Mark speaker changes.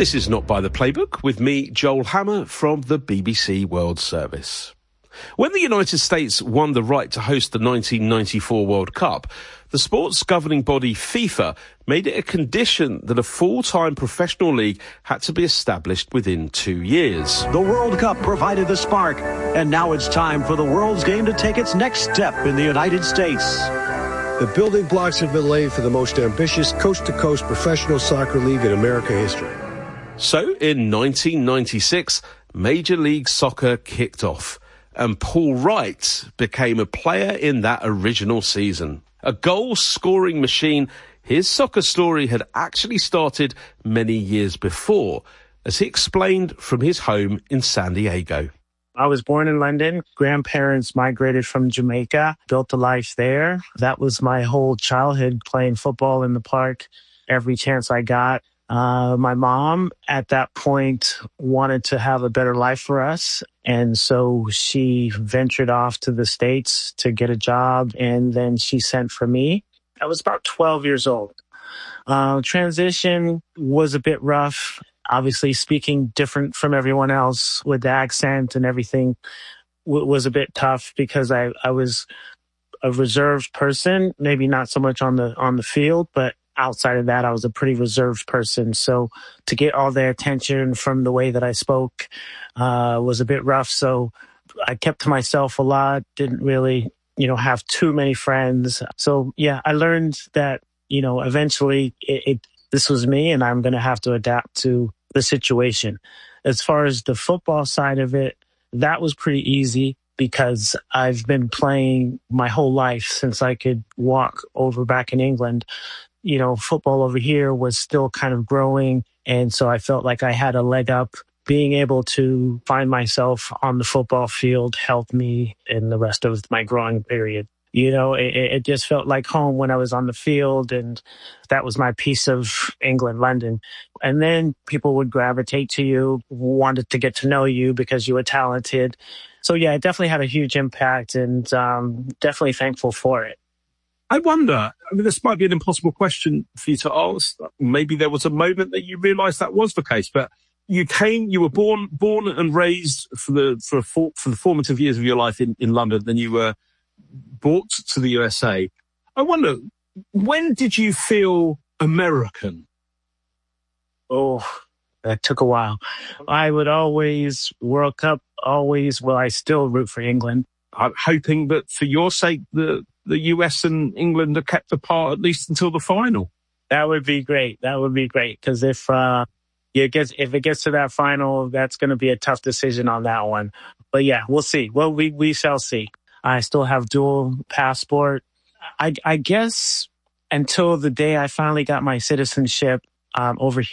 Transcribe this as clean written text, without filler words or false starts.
Speaker 1: This is Not By the Playbook with me, Joel Hammer, from the BBC World Service. When the United States won the right to host the 1994 World Cup, the sports governing body FIFA made it a condition that a full-time professional league had to be established within 2 years.
Speaker 2: The World Cup provided the spark, and now it's time for the World's Game to take its next step in the United States.
Speaker 3: The building blocks have been laid for the most ambitious coast-to-coast professional soccer league in American history.
Speaker 1: So, in 1996, Major League Soccer kicked off, and Paul Wright became a player in that original season. A goal-scoring machine, his soccer story had actually started many years before, as he explained from his home in San Diego.
Speaker 4: I was born in London. Grandparents migrated from Jamaica, built a life there. That was my whole childhood, playing football in the park every chance I got. My mom at that point wanted to have a better life for us. And so she ventured off to the States to get a job. And then she sent for me. I was about 12 years old. Transition was a bit rough. Obviously speaking different from everyone else with the accent and everything was a bit tough because I was a reserved person, maybe not so much on the field, but outside of that, I was a pretty reserved person. So to get all their attention from the way that I spoke was a bit rough. So I kept to myself a lot, didn't really, have too many friends. So yeah, I learned that, eventually this was me and I'm going to have to adapt to the situation. As far as the football side of it, that was pretty easy because I've been playing my whole life since I could walk over back in England. Football over here was still kind of growing. And so I felt like I had a leg up. Being able to find myself on the football field helped me in the rest of my growing period. It just felt like home when I was on the field, and that was my piece of England, London. And then people would gravitate to you, wanted to get to know you because you were talented. So yeah, it definitely had a huge impact, and definitely thankful for it.
Speaker 5: I wonder, this might be an impossible question for you to ask. Maybe there was a moment that you realised that was the case, but you were born and raised for the formative years of your life in London. Then you were brought to the USA. I wonder, when did you feel American?
Speaker 4: Oh, that took a while. I would always, World Cup, I still root for England.
Speaker 5: I'm hoping that for your sake, the US and England are kept apart at least until the final.
Speaker 4: That would be great. Because if it gets to that final, that's going to be a tough decision on that one. But yeah, we'll see. Well, we shall see. I still have dual passport. I guess until the day I finally got my citizenship over here.